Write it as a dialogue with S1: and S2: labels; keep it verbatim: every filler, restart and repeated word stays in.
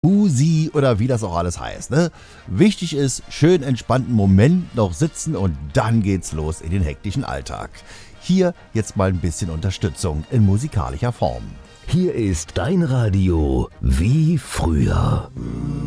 S1: Usi oder wie das auch alles heißt. Ne? Wichtig ist, schön entspannten Moment noch sitzen und dann geht's los in den hektischen Alltag. Hier jetzt mal ein bisschen Unterstützung in musikalischer Form.
S2: Hier ist dein Radio wie früher.